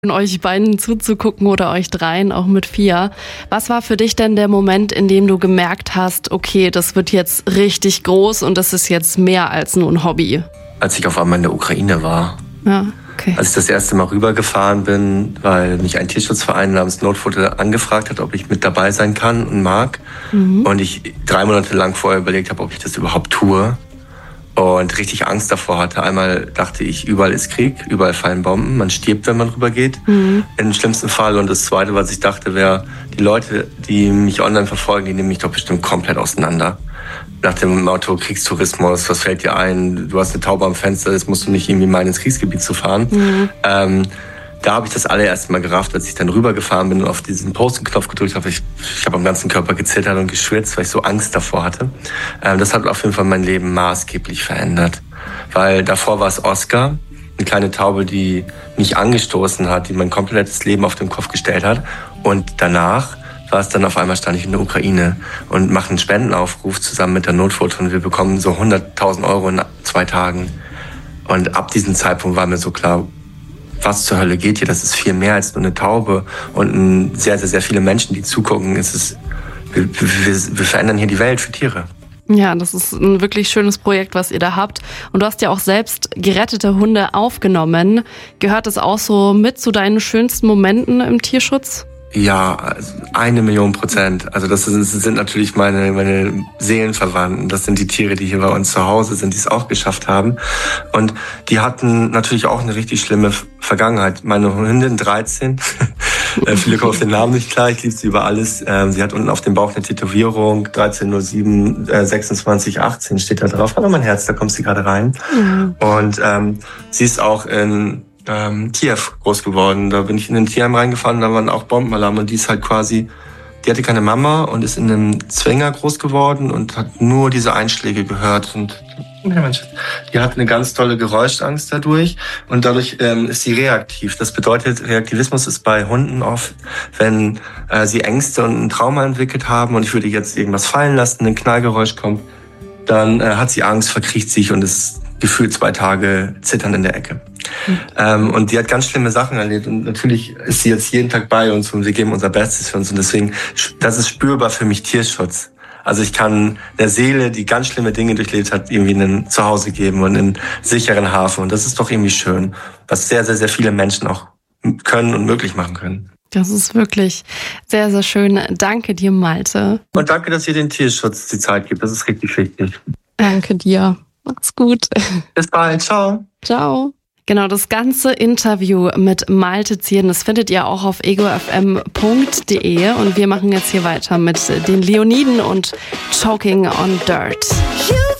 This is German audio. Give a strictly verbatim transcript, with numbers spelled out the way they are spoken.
euch beiden zuzugucken oder euch dreien, auch mit Fia. Was war für dich denn der Moment, in dem du gemerkt hast, okay, das wird jetzt richtig groß und das ist jetzt mehr als nur ein Hobby? Als ich auf einmal in der Ukraine war. Ja, okay. Als ich das erste Mal rübergefahren bin, weil mich ein Tierschutzverein namens Notfutter angefragt hat, ob ich mit dabei sein kann und mag. Mhm. Und ich drei Monate lang vorher überlegt habe, ob ich das überhaupt tue. Und richtig Angst davor hatte. Einmal dachte ich, überall ist Krieg, überall fallen Bomben, man stirbt, wenn man rübergeht, mhm. im schlimmsten Fall. Und das Zweite, was ich dachte, wäre, die Leute, die mich online verfolgen, die nehmen mich doch bestimmt komplett auseinander. Nach dem Motto Kriegstourismus, was fällt dir ein? Du hast eine Taube am Fenster, jetzt musst du nicht irgendwie meinen, ins Kriegsgebiet zu fahren. Mhm. Ähm, da habe ich das allererste Mal gerafft, als ich dann rübergefahren bin und auf diesen Posten-Knopf gedrückt habe. Ich, ich habe am ganzen Körper gezittert und geschwitzt, weil ich so Angst davor hatte. Ähm, das hat auf jeden Fall mein Leben maßgeblich verändert. Weil davor war es Oscar, eine kleine Taube, die mich angestoßen hat, die mein komplettes Leben auf den Kopf gestellt hat. Und danach war es dann auf einmal, stand ich in der Ukraine und mache einen Spendenaufruf zusammen mit der Notfurt und wir bekommen so hunderttausend Euro in zwei Tagen. Und ab diesem Zeitpunkt war mir so klar, was zur Hölle geht hier? Das ist viel mehr als nur eine Taube und sehr, sehr, sehr viele Menschen, die zugucken. Es ist, wir, wir, wir verändern hier die Welt für Tiere. Ja, das ist ein wirklich schönes Projekt, was ihr da habt. Und du hast ja auch selbst gerettete Hunde aufgenommen. Gehört das auch so mit zu deinen schönsten Momenten im Tierschutz? Ja, eine Million Prozent. Also das, ist, das sind natürlich meine, meine Seelenverwandten. Das sind die Tiere, die hier bei uns zu Hause sind, die es auch geschafft haben. Und die hatten natürlich auch eine richtig schlimme Vergangenheit. Meine Hündin, dreizehn, viele kommen auf den Namen nicht klar, ich liebe sie über alles. Sie hat unten auf dem Bauch eine Tätowierung, dreizehn null sieben sechsundzwanzig achtzehn steht da drauf. Aber mein Herz, da kommt sie gerade rein. Mhm. Und ähm, sie ist auch in Ähm, Kiew groß geworden. Da bin ich in ein Tierheim reingefahren, da waren auch Bombenalarm und die ist halt quasi, die hatte keine Mama und ist in einem Zwinger groß geworden und hat nur diese Einschläge gehört und die hat eine ganz tolle Geräuschangst dadurch und dadurch ähm, ist sie reaktiv. Das bedeutet, Reaktivismus ist bei Hunden oft, wenn äh, sie Ängste und ein Trauma entwickelt haben und ich würde jetzt irgendwas fallen lassen, ein Knallgeräusch kommt, dann äh, hat sie Angst, verkriecht sich und ist gefühlt zwei Tage zittern in der Ecke. Mhm. Ähm, und die hat ganz schlimme Sachen erlebt und natürlich ist sie jetzt jeden Tag bei uns und wir geben unser Bestes für uns und deswegen, das ist spürbar für mich Tierschutz. Also ich kann der Seele, die ganz schlimme Dinge durchlebt hat, irgendwie ein Zuhause geben und einen sicheren Hafen und das ist doch irgendwie schön, was sehr, sehr, sehr viele Menschen auch können und möglich machen können. Das ist wirklich sehr, sehr schön. Danke dir, Malte. Und danke, dass ihr den Tierschutz die Zeit gibt, das ist richtig wichtig. Danke dir. Mach's gut. Bis bald. Ciao. Ciao. Genau, das ganze Interview mit Malte Zierden, das findet ihr auch auf ego f m punkt d e und wir machen jetzt hier weiter mit den Leoniden und Choking on Dirt.